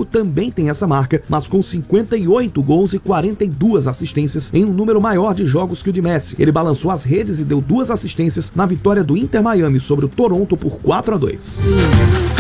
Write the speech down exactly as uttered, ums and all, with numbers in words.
Zico também tem essa marca, mas com cinquenta e oito gols e quarenta e duas assistências em um número maior de jogos que o de Messi. Ele balançou as redes e deu duas assistências na vitória do Inter Miami sobre o Toronto por quatro a dois.